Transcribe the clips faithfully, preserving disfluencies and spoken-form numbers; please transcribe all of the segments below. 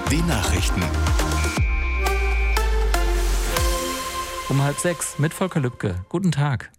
Die Nachrichten. Um halb sechs mit Volker Lübke. Guten Tag.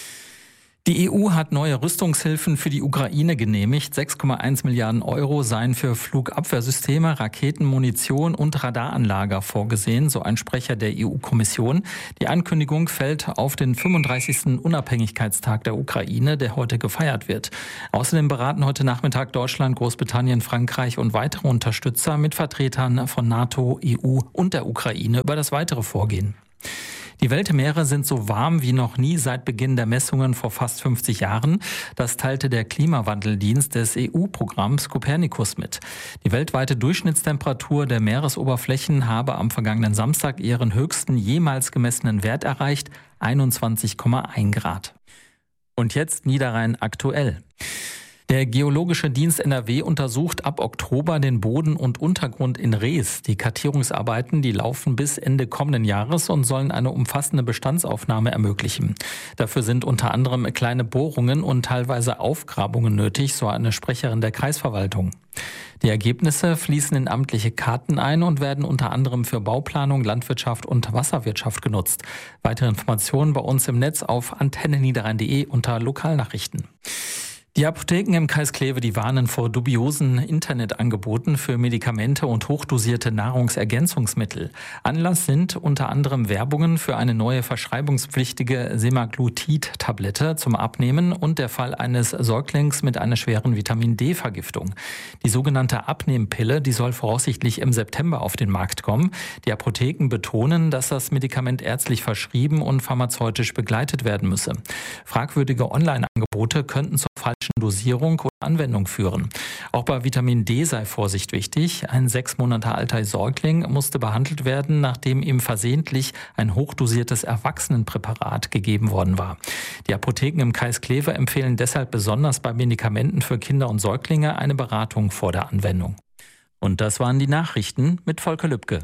Die E U hat neue Rüstungshilfen für die Ukraine genehmigt. sechs Komma eins Milliarden Euro seien für Flugabwehrsysteme, Raketen, Munition und Radaranlager vorgesehen, so ein Sprecher der E U-Kommission. Die Ankündigung fällt auf den fünfunddreißigsten Unabhängigkeitstag der Ukraine, der heute gefeiert wird. Außerdem beraten heute Nachmittag Deutschland, Großbritannien, Frankreich und weitere Unterstützer mit Vertretern von NATO, E U und der Ukraine über das weitere Vorgehen. Die Weltmeere sind so warm wie noch nie seit Beginn der Messungen vor fast fünfzig Jahren. Das teilte der Klimawandeldienst des E U-Programms Copernicus mit. Die weltweite Durchschnittstemperatur der Meeresoberflächen habe am vergangenen Samstag ihren höchsten jemals gemessenen Wert erreicht, einundzwanzig Komma eins Grad. Und jetzt Niederrhein aktuell. Der Geologische Dienst N R W untersucht ab Oktober den Boden und Untergrund in Rees. Die Kartierungsarbeiten, die laufen bis Ende kommenden Jahres und sollen eine umfassende Bestandsaufnahme ermöglichen. Dafür sind unter anderem kleine Bohrungen und teilweise Aufgrabungen nötig, so eine Sprecherin der Kreisverwaltung. Die Ergebnisse fließen in amtliche Karten ein und werden unter anderem für Bauplanung, Landwirtschaft und Wasserwirtschaft genutzt. Weitere Informationen bei uns im Netz auf antenne niederrhein punkt de unter Lokalnachrichten. Die Apotheken im Kreis Kleve, die warnen vor dubiosen Internetangeboten für Medikamente und hochdosierte Nahrungsergänzungsmittel. Anlass sind unter anderem Werbungen für eine neue verschreibungspflichtige Semaglutid-Tablette zum Abnehmen und der Fall eines Säuglings mit einer schweren Vitamin-D-Vergiftung. Die sogenannte Abnehmpille, die soll voraussichtlich im September auf den Markt kommen. Die Apotheken betonen, dass das Medikament ärztlich verschrieben und pharmazeutisch begleitet werden müsse. Fragwürdige Online-Angebote könnten zur falschen Dosierung oder Anwendung führen. Auch bei Vitamin D sei Vorsicht wichtig. Ein sechs Monate alter Säugling musste behandelt werden, nachdem ihm versehentlich ein hochdosiertes Erwachsenenpräparat gegeben worden war. Die Apotheken im Kreis Kleve empfehlen deshalb besonders bei Medikamenten für Kinder und Säuglinge eine Beratung vor der Anwendung. Und das waren die Nachrichten mit Volker Lübke.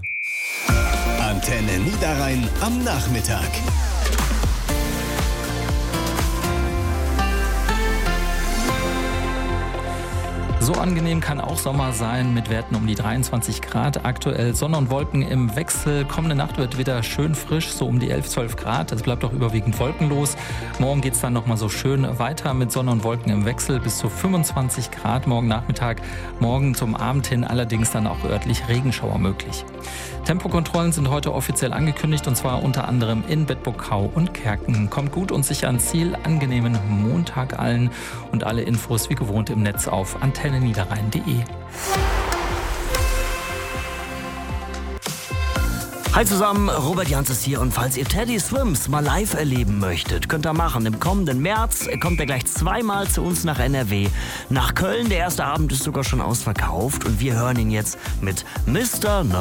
Antenne Niederrhein am Nachmittag. So angenehm kann auch Sommer sein mit Werten um die dreiundzwanzig Grad. Aktuell Sonne und Wolken im Wechsel. Kommende Nacht wird wieder schön frisch, so um die elf, zwölf Grad. Es bleibt auch überwiegend wolkenlos. Morgen geht es dann nochmal so schön weiter mit Sonne und Wolken im Wechsel bis zu fünfundzwanzig Grad morgen Nachmittag. Morgen zum Abend hin allerdings dann auch örtlich Regenschauer möglich. Tempokontrollen sind heute offiziell angekündigt und zwar unter anderem in Bedburg-Kau und Kerken. Kommt gut und sicher ans Ziel. Angenehmen Montag allen und alle Infos wie gewohnt im Netz auf antenne niederrhein punkt de. Hi zusammen, Robert Jans ist hier und falls ihr Teddy Swims mal live erleben möchtet, könnt ihr machen. Im kommenden März kommt er gleich zweimal zu uns nach N R W. Nach Köln, der erste Abend ist sogar schon ausverkauft und wir hören ihn jetzt mit Mister No